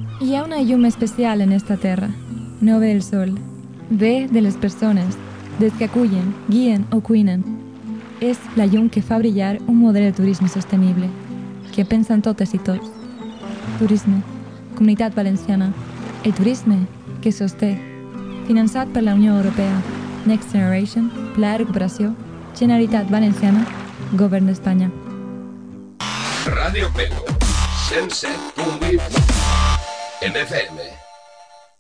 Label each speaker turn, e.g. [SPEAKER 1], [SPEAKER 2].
[SPEAKER 1] Hi ha una llum especial en esta terra. No ve el sol. Ve de les persones, des que acullen, guien o cuinen. És la llum que fa brillar un model de turisme sostenible, que pensa en totes i tots. Turisme, Comunitat Valenciana, el turisme que sosté. Finançat per la Unió Europea, Next Generation, Pla de Recuperació, Generalitat Valenciana, Govern d'Espanya.
[SPEAKER 2] Ràdio Pego, 107.8 FM.